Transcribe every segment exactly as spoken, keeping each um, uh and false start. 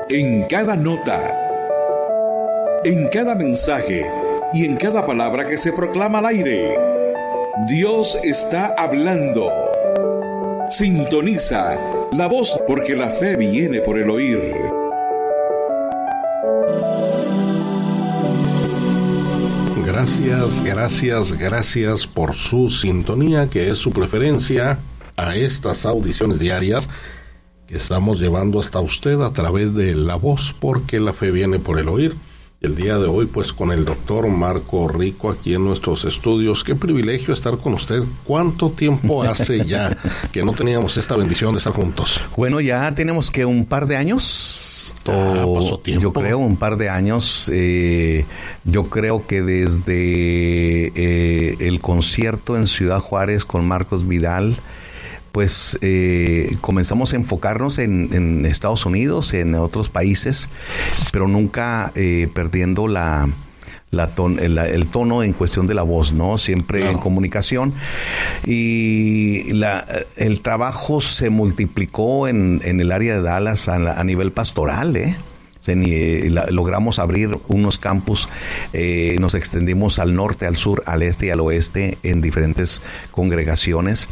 En cada nota, en cada mensaje y en cada palabra que se proclama al aire, Dios está hablando. Sintoniza La Voz, porque la fe viene por el oír. Gracias, gracias, gracias por su sintonía, que es su preferencia a estas audiciones diarias que estamos llevando hasta usted a través de La Voz, porque la fe viene por el oír. El día de hoy, pues, con el doctor Marco Rico aquí en nuestros estudios. Qué privilegio estar con usted. ¿Cuánto tiempo hace ya que no teníamos esta bendición de estar juntos? Bueno, ya tenemos que un par de años. Ah, pasó tiempo. Yo creo un par de años. Eh, yo creo que desde eh, el concierto en Ciudad Juárez con Marcos Vidal, pues eh, comenzamos a enfocarnos en, en Estados Unidos, en otros países, pero nunca eh, perdiendo la, la ton, el, el tono en cuestión de la voz, ¿no? Siempre claro. En comunicación. Y la, el trabajo se multiplicó en, en el área de Dallas a, a nivel pastoral, ¿eh? Se, ni, la, logramos abrir unos campus, eh, nos extendimos al norte, al sur, al este y al oeste en diferentes congregaciones.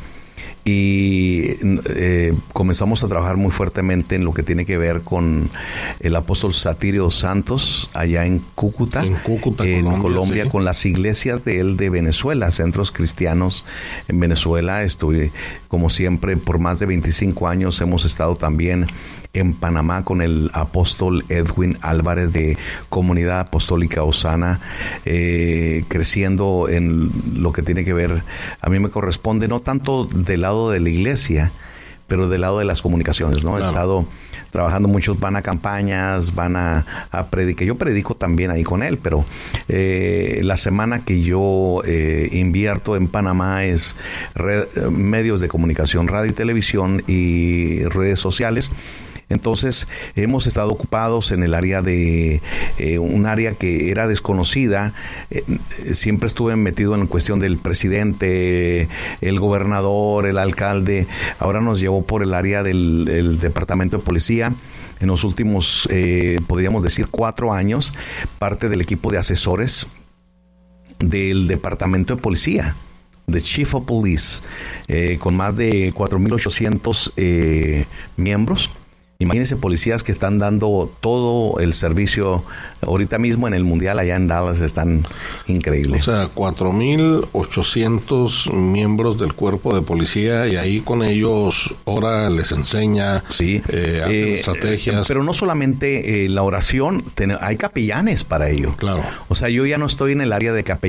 Y eh, comenzamos a trabajar muy fuertemente en lo que tiene que ver con el apóstol Satirio Santos allá en Cúcuta, en, Cúcuta, en Colombia, Colombia, sí. Con las iglesias de él de Venezuela, centros cristianos en Venezuela. Estuve, como siempre, por más de veinticinco años. Hemos estado también en Panamá con el apóstol Edwin Álvarez de Comunidad Apostólica Osana, eh, creciendo en lo que tiene que ver, a mí me corresponde, no tanto del lado de la iglesia, pero del lado de las comunicaciones, ¿no? Claro. He estado trabajando, muchos van a campañas, van a, a predicar. Yo predico también ahí con él, pero eh, la semana que yo eh, invierto en Panamá es red, medios de comunicación, radio y televisión y redes sociales. Entonces, hemos estado ocupados en el área de, eh, un área que era desconocida. Eh, siempre estuve metido en la cuestión del presidente, el gobernador, el alcalde. Ahora nos llevó por el área del el departamento de policía. En los últimos, eh, podríamos decir, cuatro años, parte del equipo de asesores del departamento de policía, de Chief of Police, eh, con más de cuatro mil ochocientos eh, miembros. Imagínense, policías que están dando todo el servicio ahorita mismo en el Mundial allá en Dallas, están increíbles. O sea, cuatro mil ochocientos miembros del cuerpo de policía, y ahí con ellos ora, les enseña, sí, eh, hacen eh, estrategias. Pero no solamente eh, la oración, ten, hay capellanes para ello. Claro. O sea, yo ya no estoy en el área de capellanes.